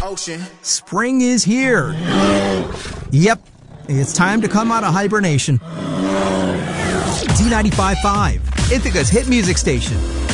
ocean. Spring is here. Yep, it's time to come out of hibernation. Z95.5, Ithaca's hit music station.